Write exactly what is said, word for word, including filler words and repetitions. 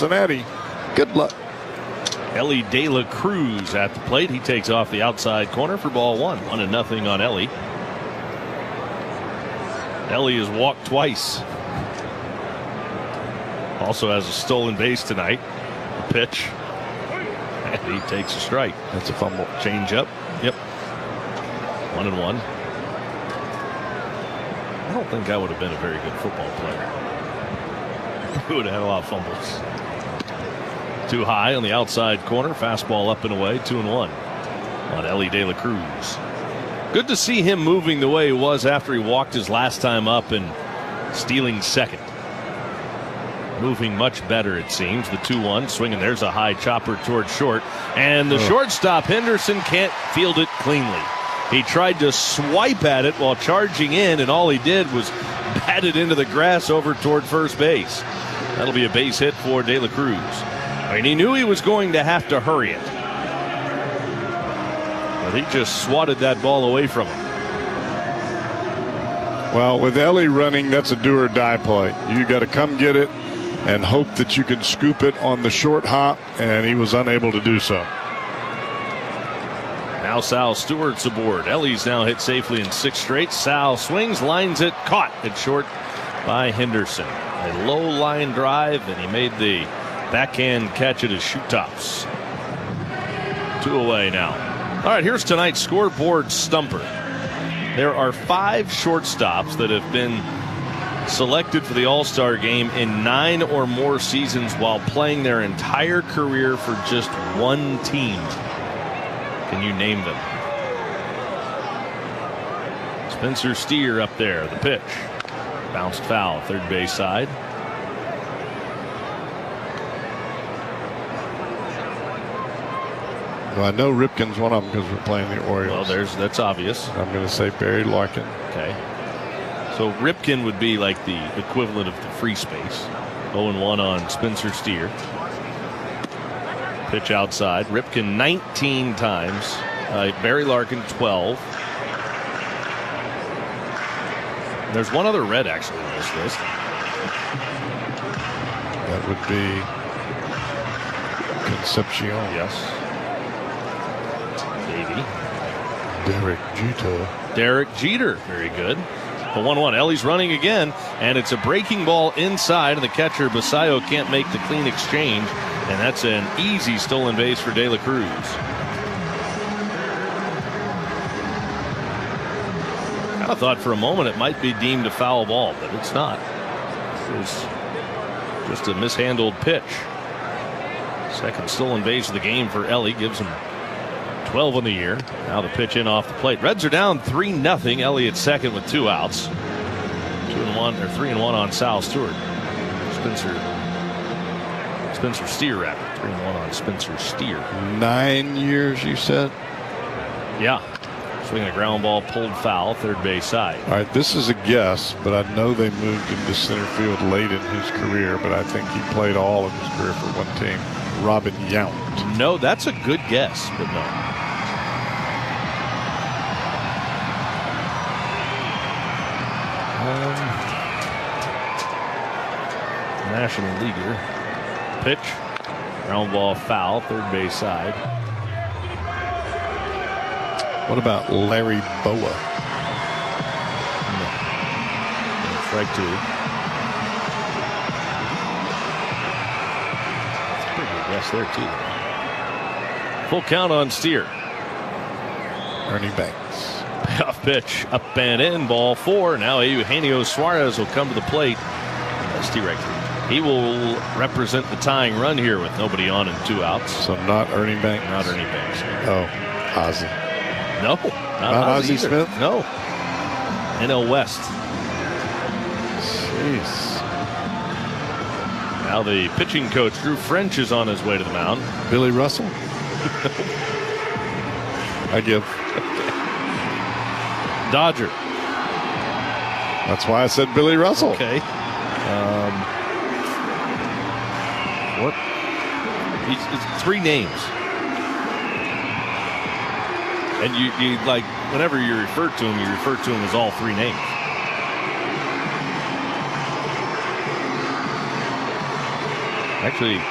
Cincinnati. Good luck. Elly De La Cruz at the plate. He takes off the outside corner for ball one. One and nothing on Elly. Elly has walked twice. Also has a stolen base tonight. A pitch. And he takes a strike. That's a fumble. Change up. Yep. One and one. I don't think I would have been a very good football player. He would have had a lot of fumbles. Too high on the outside corner. Fastball up and away. Two and one on Elly De La Cruz. Good to see him moving the way he was after he walked his last time up and stealing second. Moving much better, it seems. The two one swinging. There's a high chopper towards short. And the oh. shortstop, Henderson, can't field it cleanly. He tried to swipe at it while charging in, and all he did was bat it into the grass over toward first base. That'll be a base hit for De La Cruz. I mean, he knew he was going to have to hurry it. But he just swatted that ball away from him. Well, with Elly running, that's a do or die play. You got to come get it and hope that you can scoop it on the short hop, and he was unable to do so. Now Sal Stewart's aboard. Elly's now hit safely in six straight. Sal swings, lines it, caught at short by Henderson. A low line drive, and he made the backhand catch at his shoe tops. Two away now. All right, here's tonight's scoreboard stumper. There are five shortstops that have been selected for the All-Star game in nine or more seasons while playing their entire career for just one team. Can you name them? Spencer Steer up there. The pitch. Bounced foul. Third base side. Well, I know Ripken's one of them because we're playing the Orioles. Well, there's that's obvious. I'm going to say Barry Larkin. Okay. So Ripken would be like the equivalent of the free space. oh and one on Spencer Steer. Pitch outside. Ripken nineteen times. Uh, Barry Larkin twelve. There's one other Red actually on this list. That would be Concepcion. Yes. Davey. Derek Jeter. Derek Jeter. Very good. The one one. Elly's running again, and it's a breaking ball inside, and the catcher Basayo can't make the clean exchange, and that's an easy stolen base for De La Cruz. I thought for a moment it might be deemed a foul ball, but it's not. It was just a mishandled pitch. Second stolen base of the game for Elly, gives him twelve on the year. Now the pitch in off the plate. Reds are down three nothing. Elly at second with two outs. Two and one, or three and one on Sal Stewart. Spencer Spencer Steer, rather. Three and one on Spencer Steer. Nine years, you said? Yeah. Swinging a ground ball, pulled foul, third base side. All right, this is a guess, but I know they moved him to center field late in his career, but I think he played all of his career for one team. Robin Yount. No, that's a good guess, but no. Um, National Leaguer. Pitch. Ground ball foul, third base side. What about Larry Boa? No. Strike two. That's a pretty good guess there, too. Full count on Steer. Ernie Banks. Payoff pitch. Up and in. Ball four. Now Eugenio Suarez will come to the plate. Steer He will represent the tying run here with nobody on and two outs. So not Ernie Banks? Not Ernie Banks. Oh, Ozzie. No, not, not Ozzie either. Smith? No. N L West. Jeez. Now the pitching coach, Drew French, is on his way to the mound. Billy Russell? I give. Dodger. That's why I said Billy Russell. Okay. Um, what? It's, it's three names. And you, you like, whenever you refer to him, you refer to him as all three names. Actually,